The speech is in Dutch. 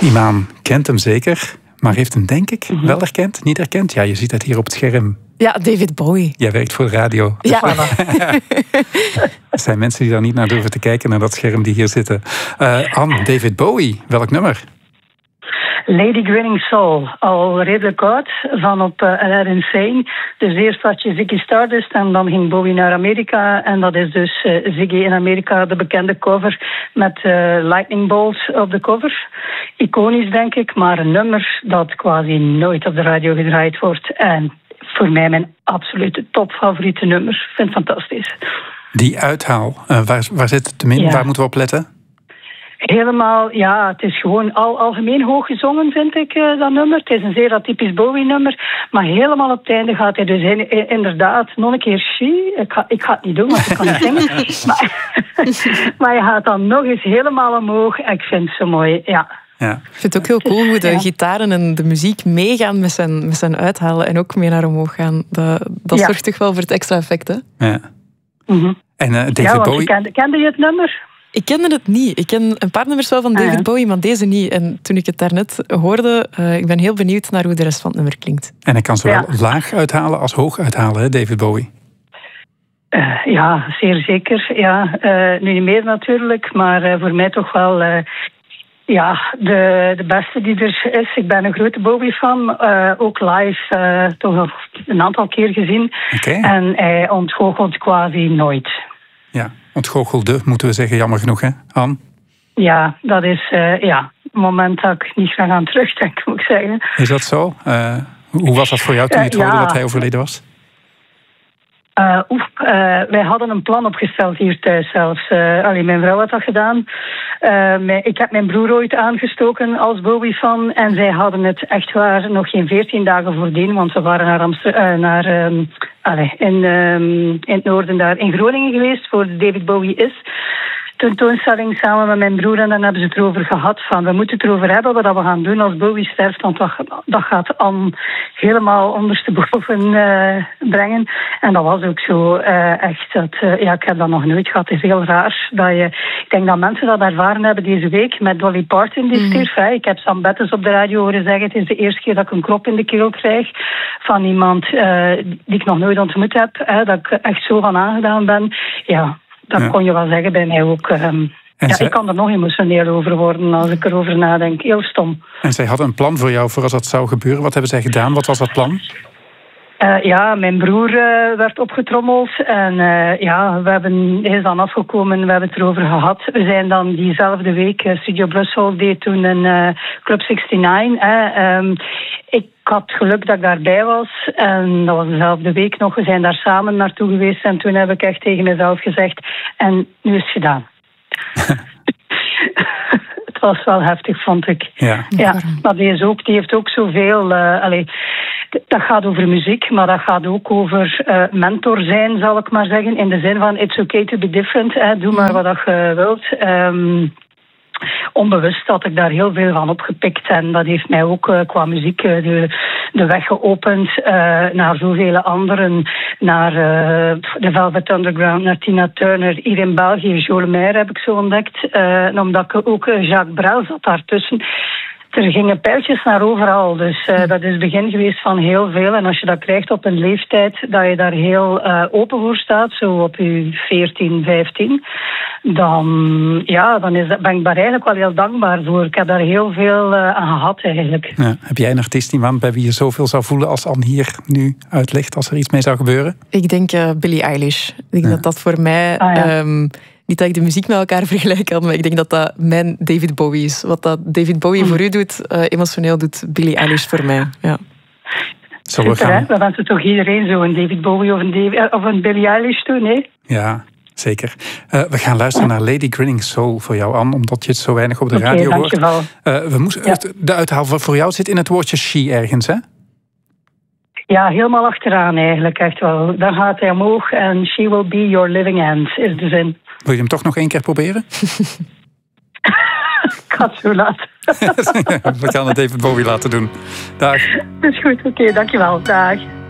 Imaan kent hem zeker, maar heeft hem denk ik wel herkend, niet herkend. Ja, je ziet dat hier op het scherm. Ja, David Bowie. Jij werkt voor de radio. Ja. Er zijn mensen die daar niet naar durven te kijken, naar dat scherm die hier zitten. Anne, David Bowie, welk nummer? Lady Grinning Soul, al redelijk oud, van op Aladdin Sane. Dus eerst had je Ziggy Stardust en dan ging Bowie naar Amerika. En dat is dus Ziggy in Amerika, de bekende cover met lightning bolts op de cover. Iconisch, denk ik, maar een nummer dat quasi nooit op de radio gedraaid wordt. En voor mij mijn absolute topfavoriete nummer. Ik vind het fantastisch. Die uithaal, waar zit het hem in? Ja. Waar moeten we op letten? Helemaal, ja, het is gewoon algemeen hoog gezongen, vind ik, dat nummer. Het is een zeer atypisch Bowie-nummer. Maar helemaal op het einde gaat hij dus inderdaad nog een keer she. Ik ga het niet doen, want ik kan niet zingen. maar hij gaat dan nog eens helemaal omhoog. Ik vind het zo mooi, ja. Ja. Ik vind het ook heel cool hoe de gitaren en de muziek meegaan met zijn uithalen en ook mee naar omhoog gaan. Dat zorgt toch wel voor het extra effect, hè? Ja. Mm-hmm. En David Bowie... Kende je het nummer? Ik kende het niet. Ik ken een paar nummers wel van David Bowie, maar deze niet. En toen ik het daarnet hoorde, ik ben heel benieuwd naar hoe de rest van het nummer klinkt. En hij kan zowel laag uithalen als hoog uithalen, hè, David Bowie? Ja, zeer zeker. Ja. Nu niet meer natuurlijk, maar voor mij toch wel... de beste die er is. Ik ben een grote Bowie-fan. Ook live toch nog een aantal keer gezien. Okay. En hij ontgoochelt quasi nooit. Ja, ontgoochelde, moeten we zeggen, jammer genoeg, hè, Anne? Ja, dat is het moment dat ik niet graag aan terugdenk, moet ik zeggen. Is dat zo? Hoe was dat voor jou toen je het hoorde dat hij overleden was? Wij hadden een plan opgesteld hier thuis zelfs. Mijn vrouw had dat gedaan. Ik heb mijn broer ooit aangestoken als Bowie-fan. En zij hadden het echt waar nog geen 14 dagen voordien. Want we waren in het noorden daar in Groningen geweest voor de David Bowie is tentoonstelling samen met mijn broer. En dan hebben ze het erover gehad van we moeten het erover hebben wat we gaan doen als Bowie sterft. Want dat gaat Anne helemaal ondersteboven brengen. En dat was ook zo echt. Ik heb dat nog nooit gehad. Het is heel raar. Ik denk dat mensen dat ervaren hebben deze week met Dolly Parton die stierf. Ik heb Sam Bettens op de radio horen zeggen het is de eerste keer dat ik een krop in de keel krijg van iemand die ik nog nooit ontmoet heb. Dat ik echt zo van aangedaan ben. Ja. Dat kon je wel zeggen bij mij ook. Ik kan er nog emotioneel over worden als ik erover nadenk. Heel stom. En zij had een plan voor jou voor als dat zou gebeuren. Wat hebben zij gedaan? Wat was dat plan? Mijn broer werd opgetrommeld. En hij is dan afgekomen. We hebben het erover gehad. We zijn dan diezelfde week, Studio Brussel deed toen een Club 69. Ik had geluk dat ik daarbij was. En dat was dezelfde week nog. We zijn daar samen naartoe geweest. En toen heb ik echt tegen mezelf gezegd... En nu is het gedaan. Het was wel heftig, vond ik. Ja, maar die heeft ook zoveel... dat gaat over muziek, maar dat gaat ook over mentor zijn, zal ik maar zeggen. In de zin van, it's okay to be different. Doe maar wat je wilt. Onbewust had ik daar heel veel van opgepikt. En dat heeft mij ook qua muziek de weg geopend naar zoveel anderen. Naar de Velvet Underground, naar Tina Turner. Hier in België, Jo Lemaire heb ik zo ontdekt. Omdat ik ook Jacques Brel zat daartussen. Er gingen pijltjes naar overal, dus dat is het begin geweest van heel veel. En als je dat krijgt op een leeftijd dat je daar heel open voor staat, zo op je 14, 15, dan ben ik daar eigenlijk wel heel dankbaar voor. Ik heb daar heel veel aan gehad eigenlijk. Ja, heb jij een artiest, Imaan, bij wie je zoveel zou voelen als Anne hier nu uitlegt, als er iets mee zou gebeuren? Ik denk Billie Eilish. Ik denk dat voor mij... niet dat ik de muziek met elkaar vergelijk kan, maar ik denk dat dat mijn David Bowie is. Wat dat David Bowie voor u doet, emotioneel doet Billie Eilish voor mij. Ja. Super, dan wensen toch iedereen zo een David Bowie of een Billie Eilish doen, hè? Ja, zeker. We gaan luisteren naar Lady Grinning Soul voor jou, Anne, omdat je het zo weinig op de radio hoort. De uithaal voor jou zit in het woordje she ergens, hè? Ja, helemaal achteraan eigenlijk, echt wel. Dan gaat hij omhoog en she will be your living end, is de zin. Wil je hem toch nog 1 keer proberen? Ik ga het zo laten. We gaan het David Bowie laten doen. Dag. Dat is goed, oké, dankjewel. Dag.